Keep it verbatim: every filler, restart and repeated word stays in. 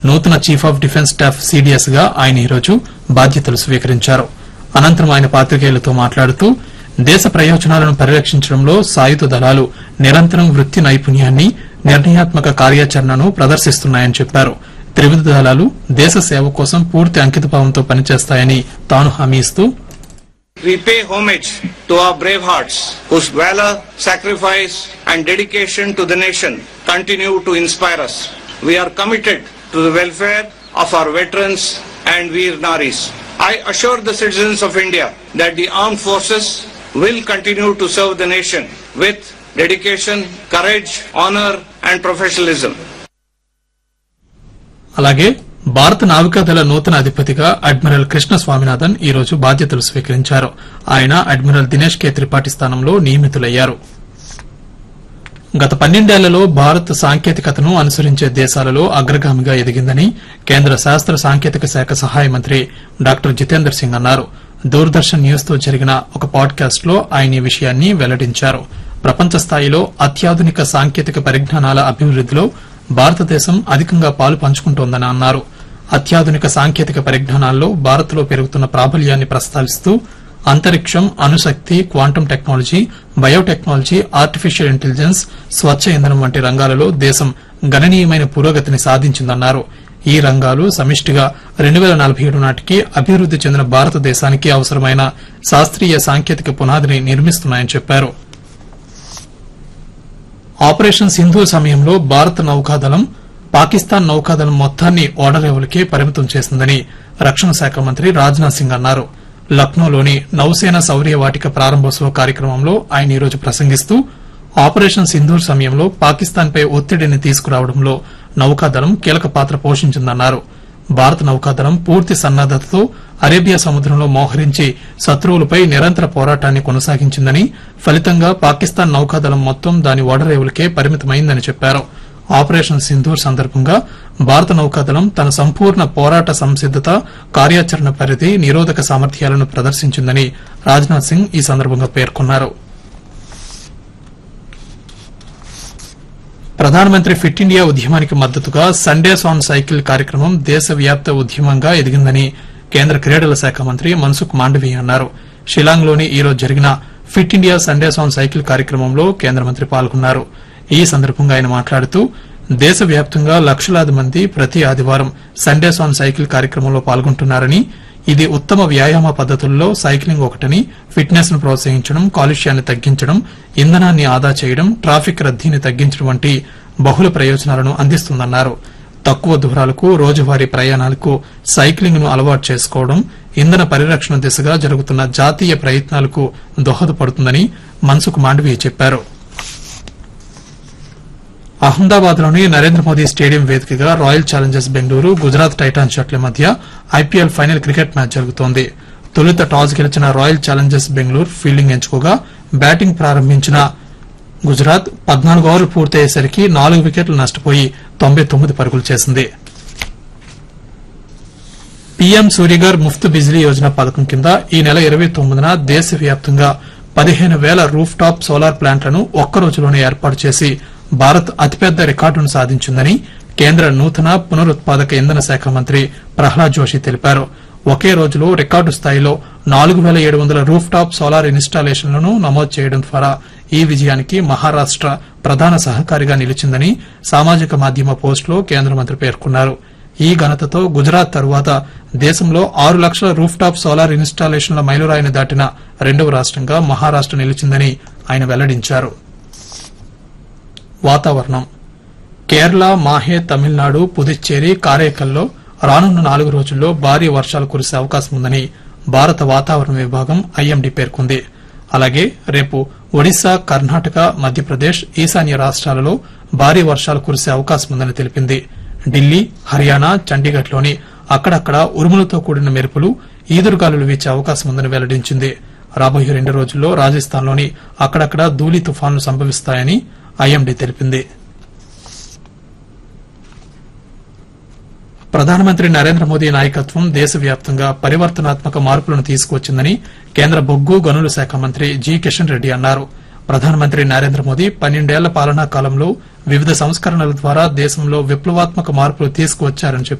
నూతన chief of defence staff CDS గా ఆయన ఈరోజు బాధ్యతలు స్వీకరించారు. అనంతరం ఆయన పాత్రికేయులతో మాట్లాడుతూ దేశ ప్రయోజనాలను పరిరక్షించడంలో సాయుధ దళాలు నిరంతరం వృత్తి నైపుణ్యాన్ని, నిర్ణయాత్మక కార్యాచరణను ప్రదర్శిస్తున్నాయని చెప్పారు. త్రివిధ దళాలు దేశ సేవ కోసం పూర్తి అంకితభావంతో పనిచేస్తాయని తాను హామీ ఇస్తూ We pay homage to our brave hearts whose valor, sacrifice and dedication to the nation continue to inspire us. We are committed to the welfare of our veterans and Veer Naris. I assure the citizens of India that the armed forces will continue to serve the nation with dedication, courage, honor and professionalism. అలాగే భారత నావికాదళ నూతన అధిపతిగా admiral Krishna Swaminathan ఈ రోజు బాధ్యతలు స్వీకరించారు. ఆయన admiral Dinesh కే త్రిపాఠి స్థానంలో నియమితులయ్యారు. గత పన్నెండేళ్లలో భారత్ సాంకేతికతను అనుసరించే దేశాలలో అగ్రగామిగా ఎదిగిందని కేంద్ర శాస్త్ర సాంకేతిక శాఖ సహాయ మంత్రి డాక్టర్ జితేందర్ సింగ్ అన్నారు. దూరదర్శన్ న్యూస్ తో జరిగిన ఒక పాడ్కాస్ట్ లో ఆయన ఈ విషయాన్ని వెల్లడించారు. ప్రపంచ స్థాయిలో అత్యాధునిక సాంకేతిక పరిజ్ఞానాల అభివృద్దిలో భారతదేశం అధికంగా పాలు పంచుకుంటోందని అన్నారు. అత్యాధునిక సాంకేతిక పరిజ్ఞానాల్లో భారత్ లో పెరుగుతున్న ప్రాబల్యాన్ని ప్రస్తావిస్తూ అంతరిక్షం, అణుశక్తి, quantum technology, biotechnology, artificial intelligence, స్వచ్ఛ ఇంధనం వంటి రంగాలలో దేశం గణనీయమైన పురోగతిని సాధించిందన్నారు. ఈ రంగాలు సమిష్టిగా రెండు పేల నలభై ఏడు నాటికి అభివృద్ది చెందిన భారతదేశానికి అవసరమైన శాస్త్రీయ సాంకేతిక పునాదిని నిర్మిస్తున్నాయని చెప్పారు. ఆపరేషన్ సింధూర్ సమయంలో భారత నౌకాదళం పాకిస్తాన్ నౌకాదళం మొత్తాన్ని ఓడరేవులకే పరిమితం చేసిందని రక్షణ శాఖ మంత్రి రాజ్నాథ్ సింగ్ అన్నారు. లక్నోలోని నౌసేన శౌర్య వాటిక ప్రారంభోత్సవ కార్యక్రమంలో ఆయన ఈరోజు ప్రసంగిస్తూ ఆపరేషన్ సింధూర్ సమయంలో పాకిస్తాన్పై ఒత్తిడిని తీసుకురావడంలో నౌకాదళం కీలక పాత్ర పోషించిందన్నారు. భారత నౌకాదళం పూర్తి సన్నద్దతతో అరేబియా సముద్రంలో మోహరించి శత్రువులపై నిరంతర పోరాటాన్ని కొనసాగించిందని, ఫలితంగా పాకిస్తాన్ నౌకాదళం మొత్తం దాని ఓడరేవులకే పరిమితమైందని చెప్పారు. ఆపరేషన్ సింధూర్ సందర్భంగా భారత నౌకాదళం తన సంపూర్ణ పోరాట సంసిద్దత, కార్యాచరణ పరిధి, నిరోధక సామర్థ్యాలను ప్రదర్శించిందని రాజ్నాథ్ సింగ్ ఈ సందర్భంగా పేర్కొన్నారు. ప్రధానమంత్రి ఫిట్ ఇండియా ఉద్యమానికి మద్దతుగా సండేస్ ఆన్ సైకిల్ కార్యక్రమం దేశవ్యాప్త ఉద్యమంగా ఎదిగిందని కేంద్ర క్రీడల శాఖ మంత్రి మన్సుఖ్ మాండవీయ అన్నారు. షిలాంగ్లోని ఈరోజు జరిగిన fit India Sundays on cycle కార్యక్రమంలో కేంద్ర మంత్రి పాల్గొన్నారు. ఈ సందర్భంగా ఆయన మాట్లాడుతూ దేశవ్యాప్తంగా లక్షలాది మంది ప్రతి ఆదివారం సండేస్ ఆన్ సైకిల్ కార్యక్రమంలో పాల్గొంటున్నారని, ఇది ఉత్తమ వ్యాయామ పద్దతుల్లో సైక్లింగ్ ఒకటని, ఫిట్నెస్ ను ప్రోత్సహించడం, కాలుష్యాన్ని తగ్గించడం, ఇంధనాన్ని ఆదా చేయడం, ట్రాఫిక్ రద్దీని తగ్గించడం వంటి బహుళ ప్రయోజనాలను అందిస్తుందన్నారు. తక్కువ దూరాలకు, రోజువారీ ప్రయాణాలకు సైక్లింగ్ ను అలవాటు చేసుకోవడం ఇంధన పరిరక్షణ దిశగా జరుగుతున్న జాతీయ ప్రయత్నాలకు దోహదపడుతుందని మన్సుఖ్ మాండవీయ చెప్పారు. అహ్మదాబాద్ లోని నరేంద్ర మోదీ స్టేడియం వేదికగా royal Challengers Bengaluru, Gujarat Titans జట్ల మధ్య ఐపీఎల్ ఫైనల్ క్రికెట్ మ్యాచ్ జరుగుతోంది. తొలుత టాస్ గెలిచిన royal Challengers Bengaluru fielding ఎంచుకోగా batting ప్రారంభించిన గుజరాత్ పద్నాలుగు ఓవర్లు పూర్తయ్యేసరికి నాలుగు వికెట్లు నష్టపోయి తొంభై తొమ్మిది పరుగులు చేసింది. పీఎం సూర్యఘర్ ముఫ్త్ బిజిలీ యోజన పథకం కింద ఈ నెల ఇరవై తొమ్మిదిన దేశవ్యాప్తంగా పదిహేను వేల రూఫ్ టాప్ సోలార్ ప్లాంట్లను ఒక్కరోజులోనే ఏర్పాటు చేసి భారత్ అతిపెద్ద రికార్డును సాధించిందని కేంద్ర నూతన పునరుత్పాదక ఇంధన శాఖ మంత్రి ప్రహ్లాద్ జోషి తెలిపారు. ఒకే రోజులో రికార్డు స్థాయిలో నాలుగు పేల ఏడు వందల రూఫ్ టాప్ సోలార్ ఇన్స్టాలేషన్లను నమోదు చేయడం ద్వారా ఈ విజయానికి మహారాష్ట ప్రధాన సహకారిగా నిలిచిందని సామాజిక మాధ్యమ పోస్టులో కేంద్ర మంత్రి పేర్కొన్నారు. ఈ ఘనతతో గుజరాత్ తరువాత దేశంలో ఆరు లక్షల రూఫ్ టాప్ సోలార్ ఇన్స్టాలేషన్ల మైలురాయిని దాటిన రెండవ రాష్టంగా మహారాష్ట నిలిచిందని ఆయన వెల్లడించారు. వాతావరణం. కేరళ, మాహే, తమిళనాడు, పుదుచ్చేరి, కారైకల్లో రానున్న నాలుగు రోజుల్లో భారీ వర్షాలు కురిసే అవకాశం ఉందని భారత వాతావరణ విభాగం ఐఎండీ పేర్కొంది. అలాగే రేపు ఒడిశా, కర్ణాటక, మధ్యప్రదేశ్, ఈశాన్య రాష్ట్రాలలో భారీ వర్షాలు కురిసే అవకాశం ఉందని తెలిపింది. ఢిల్లీ, హర్యానా, చండీగఢ్లోని అక్కడక్కడ ఉరుములతో కూడిన మెరుపులు, ఈదురుగాలులు వీచే అవకాశం ఉందని వెల్లడించింది. రాబోయే రెండు రోజుల్లో రాజస్థాన్లోని అక్కడక్కడ ధూళి తుఫాన్లు సంభవిస్తాయని ఐఎండీ తెలిపింది. ప్రధానమంత్రి నరేంద్ర మోదీ నాయకత్వం దేశవ్యాప్తంగా పరివర్తనాత్మక మార్పులను తీసుకువచ్చిందని కేంద్ర బొగ్గు, గనుల శాఖ మంత్రి జి కిషన్ రెడ్డి అన్నారు. ప్రధానమంత్రి నరేంద్ర మోదీ పన్నెండేళ్ల పాలనా కాలంలో వివిధ సంస్కరణల ద్వారా దేశంలో విప్లవాత్మక మార్పులు తీసుకువచ్చారని చెప్పారు.